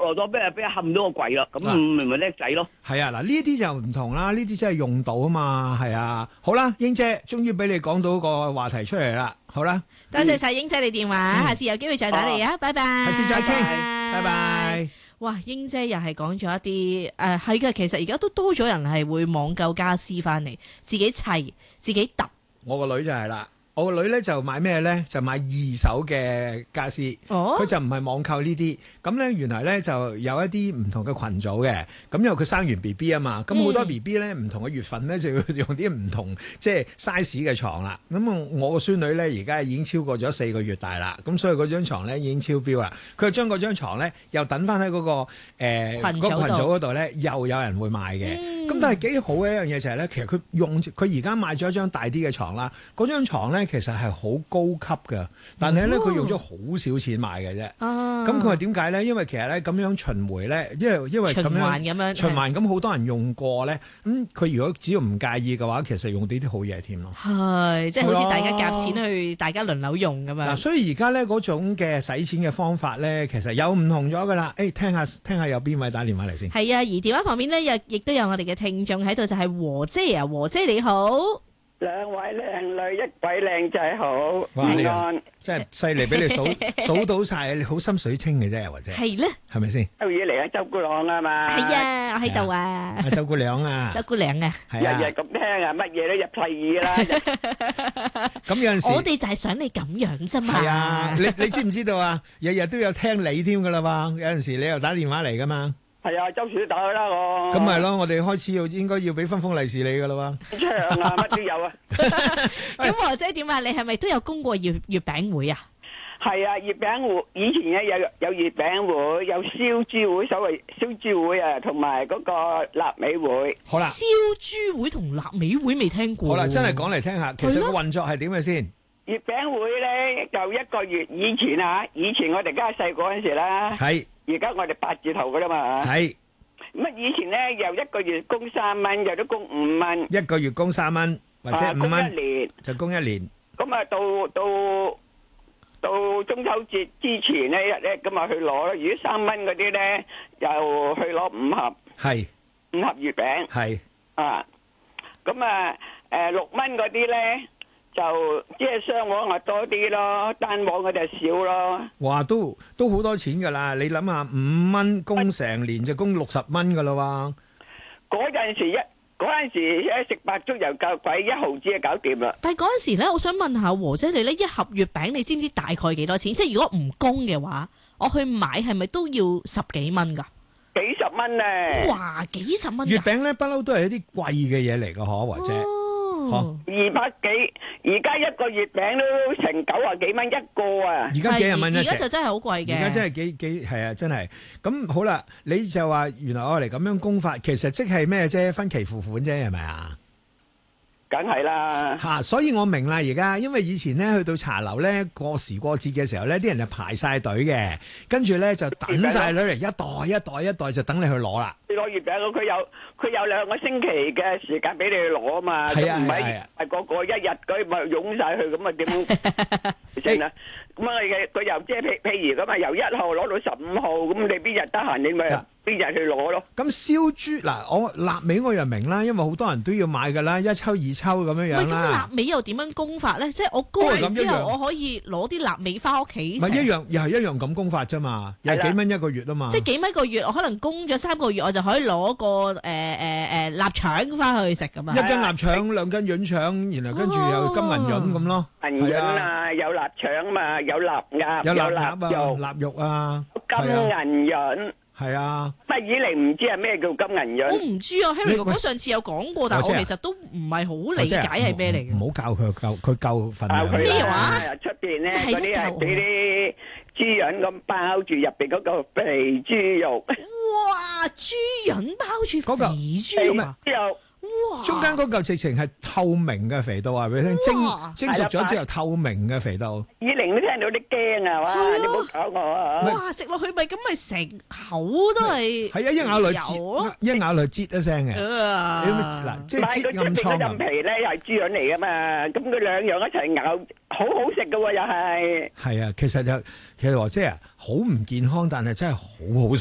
落咗，俾人冚到個櫃啦，咁咪叻仔咯。 係啊，嗱呢啲就唔同啦，呢啲真係用到啊嘛，係啊。好啦，英姐，終於俾你講到個話題出嚟啦，好啦， 多謝晒英姐你電話，下次有機會再打嚟啊，拜拜。 下次再傾，拜拜。 哇，英姐又係講咗一啲係嘅，其實而家都多咗人係會網購家私翻嚟，自己砌、自己揼。 我個女就係啦。我個女咧就買咩咧？就買二手嘅家私，佢就唔係網購呢啲。咁咧原來咧就有一啲唔同嘅群組嘅。咁因為佢生完 B B 啊嘛，咁好多 B B 咧唔同嘅月份咧就要用啲唔同即係 size 嘅床啦。咁我個孫女咧而家已經超過咗4個月大啦，咁所以嗰張床咧已經超標啦。佢就將嗰張床咧又等翻喺嗰個群組嗰度咧，又有人會買嘅。咁但係幾好嘅一樣嘢就係咧，其實佢而家買咗一張大啲嘅床啦，嗰張床咧其實係好高級嘅，但係咧佢用咗好少錢買嘅啫。咁佢話點解咧？因為其實咧咁樣循環咧，因為咁樣循環咁好多人用過咧，咁佢如果只要唔介意嘅話，其實用呢啲好嘢添咯。 係，即係好似大家夾錢去，大家輪流用咁樣。 嗱，所以而家咧嗰種嘅使錢嘅方法咧，其實有唔同咗噶啦。聽下有邊位打電話嚟先。係啊， 而電話旁邊咧亦都有我哋嘅聽眾喺度，就係和姐啊，和姐你好。 兩位靚女，一位靚仔好，平安， 真係犀利，俾你數到晒，你好心水清嘅啫，或者係咧， 係咪先？ 周宇嚟啊，周姑娘啊嘛， 係啊，我喺度啊， 周姑娘啊， 周姑娘啊， 日日咁聽啊，乜嘢都入細耳啦。 咁有陣時， 我哋就係想你咁樣啫嘛。 係啊，你知唔知道啊？日日都有聽你添噶啦嘛，有陣時你又打電話嚟噶嘛。 係啊，周時都打去啦我。 咁咪咯，我哋開始應該要俾分封利是你噶啦喎。 唱啊，乜都有啊。 咁和姐點啊？你係咪都有供過月餅會啊？ 係啊，月餅會以前咧有月餅會，有燒豬會，所謂燒豬會啊，同埋嗰個臘味會。 好啦， 燒豬會同臘味會未聽過。 好啦，真係講嚟聽下，其實個運作係點嘅先？ 月餅會咧就一個月，以前我哋家細個嗰陣時啦。係。而家我哋8字頭噶啦嘛，係咁啊！以前咧又一個月供3蚊，又都供5蚊， 一個月供3蚊或者5蚊， 供一年就供1年。咁啊，到中秋節之前呢，咁啊去攞咯。如果3蚊嗰啲咧，又去攞5盒，係5盒月餅，係啊。咁啊6蚊嗰啲咧。就即係雙黃啊多啲咯，單黃嗰就少咯。哇，都好多錢噶啦！你諗下，5蚊供成年就供60蚊噶啦喎。嗰陣時食白粥又夠貴，1毫子就搞掂啦。但係嗰陣時咧，我想問下和姐你咧，1盒月餅你知唔知大概幾多錢？即係如果唔供嘅話，我去買係咪都要10幾蚊噶？幾十蚊咧！哇，幾十蚊！月餅咧不嬲都係一啲貴嘅嘢嚟噶，和姐。200幾，而家一個月餅都成90幾蚊一個啊！而家幾廿蚊一隻，而家就真係好貴嘅。而家真係幾係啊！真係咁好啦，你就話原來我嚟咁樣供法，其實即係咩啫？分期付款啫，係咪啊？梗係啦嚇，所以我明啦而家，因為以前咧去到茶樓咧過時過節嘅時候咧，啲人就排晒隊嘅，跟住咧就等晒女嚟一袋就等你去攞啦。你攞月餅佢有2個星期嘅時間俾你去攞啊嘛，係啊係啊，係個一日佢咪湧晒去咁啊點先啊？咁啊佢由即係譬如咁啊，由1號攞到15號，咁你邊日得閒你咪邊日去攞咯。咁燒豬嗱，我臘味我又明啦，因為好多人都要買噶啦，一抽二抽咁樣樣啦。咁臘味又點樣供法咧？即係我供完之後，我可以攞啲臘味翻屋企食。唔係一樣，又係一樣咁供法啫嘛，又係幾蚊一個月啊嘛。即係幾蚊一個月，我可能供咗3個月，我就可以攞個臘腸翻去食咁啊。1斤臘腸，2斤潤腸，然後跟住又金銀潤咁咯。銀潤啊，有臘腸嘛，有臘鴨，有臘鴨啊，臘肉啊，金銀潤。係啊，乜以嚟唔知係咩叫金銀潤？我唔知啊 ，Harry 哥哥上次有講過，但係我其實都唔係好理解係咩嚟嘅。唔好教佢夠份量。咩話？出邊咧嗰啲係俾啲豬潤咁包住，入邊嗰個肥豬肉。哇！豬潤包住肥豬肉啊！哇！中間嗰嚿直情係透明嘅肥到啊！俾你聽，蒸熟咗之後透明嘅肥到。以玲都聽到啲驚啊！哇！你唔好搞我啊！哇！食落去咪咁咪成口都係。係啊！一咬落擠一聲嘅。嗱，即係擠暗瘡。嗰陣皮咧又係豬潤嚟噶嘛？咁佢2樣一齊咬，好好食噶喎！又係。係啊，其實和姐啊，好唔健康，但係真係好好食。